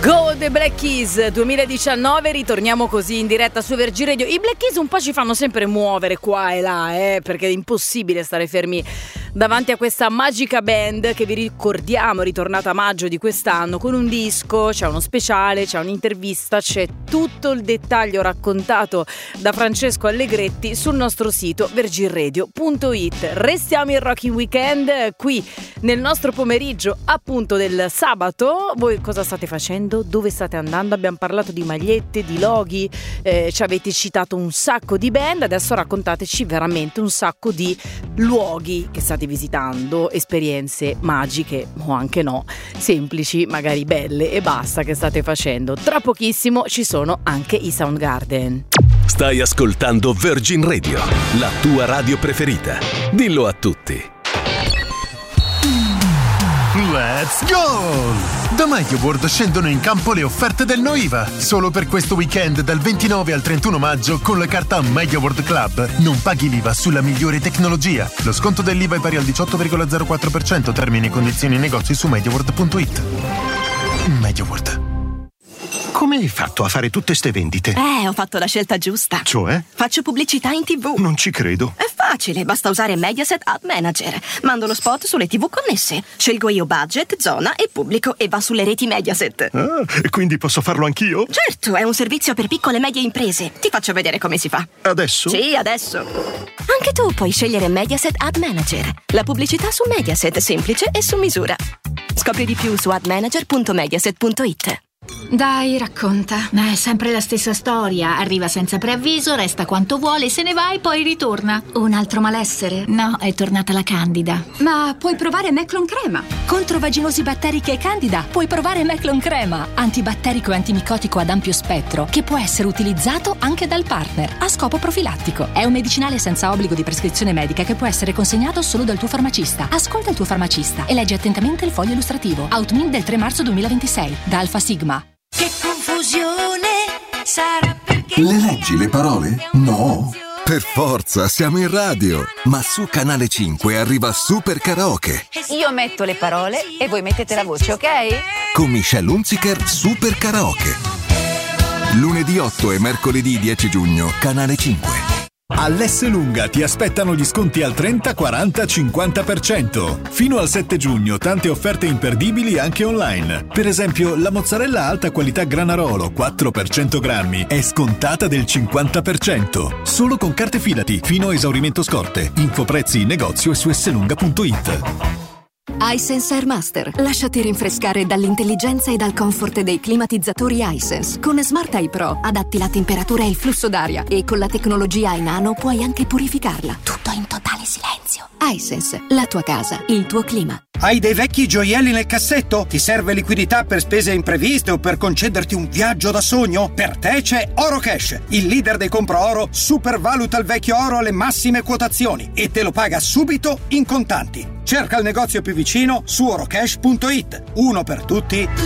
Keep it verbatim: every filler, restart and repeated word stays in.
Go The Black Keys duemiladiciannove, ritorniamo così in diretta su Virgin Radio. I Black Keys un po' ci fanno sempre muovere qua e là, eh, perché è impossibile stare fermi davanti a questa magica band che vi ricordiamo è ritornata a maggio di quest'anno con un disco, c'è uno speciale, c'è un'intervista, c'è tutto il dettaglio raccontato da Francesco Allegretti sul nostro sito virgin radio punto it. Restiamo in Rocking Weekend qui nel nostro pomeriggio appunto del sabato. Voi cosa state facendo? Dove state andando? Abbiamo parlato di magliette, di loghi, eh, ci avete citato un sacco di band, adesso raccontateci veramente un sacco di luoghi che state visitando, esperienze magiche o anche no, semplici, magari belle e basta che state facendo. Tra pochissimo ci sono anche i Soundgarden. Stai ascoltando Virgin Radio, la tua radio preferita. Dillo a tutti. Let's go! Da MediaWorld scendono in campo le offerte del no I V A. Solo per questo weekend dal ventinove al trentuno maggio con la carta MediaWorld Club non paghi l'I V A sulla migliore tecnologia. Lo sconto dell'I V A è pari al diciotto virgola zero quattro per cento. Termini e condizioni in negozi su mediaworld punto it. MediaWorld. Come hai fatto a fare tutte ste vendite? Eh, ho fatto la scelta giusta. Cioè? Faccio pubblicità in tivù. Non ci credo. È facile, basta usare Mediaset Ad Manager. Mando lo spot sulle tivù connesse. Scelgo io budget, zona e pubblico e va sulle reti Mediaset. Ah, e quindi posso farlo anch'io? Certo, è un servizio per piccole e medie imprese. Ti faccio vedere come si fa. Adesso? Sì, adesso. Anche tu puoi scegliere Mediaset Ad Manager. La pubblicità su Mediaset, semplice e su misura. Scopri di più su ad manager punto mediaset punto it. Dai, racconta. Ma è sempre la stessa storia. Arriva senza preavviso, resta quanto vuole, se ne va e poi ritorna. Un altro malessere? No, è tornata la candida. Ma puoi provare Meclon Crema. Contro vaginosi batteriche e candida puoi provare Meclon Crema, antibatterico e antimicotico ad ampio spettro, che può essere utilizzato anche dal partner a scopo profilattico. È un medicinale senza obbligo di prescrizione medica che può essere consegnato solo dal tuo farmacista. Ascolta il tuo farmacista e leggi attentamente il foglio illustrativo. Outmin del tre marzo duemilaventisei da Alfa Sigma. Che confusione sarà perché... Le leggi le parole? No. Per forza, siamo in radio. Ma su Canale cinque arriva Super Karaoke. Io metto le parole e voi mettete la voce, ok? Con Michelle Hunziker, Super Karaoke. Lunedì otto e mercoledì dieci giugno, Canale cinque. All'Esselunga ti aspettano gli sconti al trenta, quaranta, cinquanta per cento. Fino al sette giugno tante offerte imperdibili anche online. Per esempio la mozzarella alta qualità Granarolo quattro per cento grammi è scontata del cinquanta per cento. Solo con carte Fidati fino a esaurimento scorte. Infoprezzi in negozio e su esselunga punto it. iSense Air Master. Lasciati rinfrescare dall'intelligenza e dal comfort dei climatizzatori iSense. Con Smart Eye Pro adatti la temperatura e il flusso d'aria e con la tecnologia iNano puoi anche purificarla. Tutto in totale silenzio. iSense, la tua casa, il tuo clima. Hai dei vecchi gioielli nel cassetto? Ti serve liquidità per spese impreviste o per concederti un viaggio da sogno? Per te c'è Orocash, il leader dei compra oro, supervaluta il vecchio oro alle massime quotazioni e te lo paga subito in contanti. Cerca il negozio più vicino su orocash punto it. Uno per tutti.